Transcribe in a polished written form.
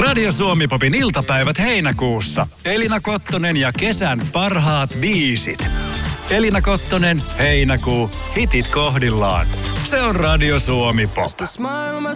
Radio Suomi Popin iltapäivät heinäkuussa. Elina Kottonen ja kesän parhaat biisit. Elina Kottonen, heinäkuu, hitit kohdillaan. Se on Radio Suomi Pop.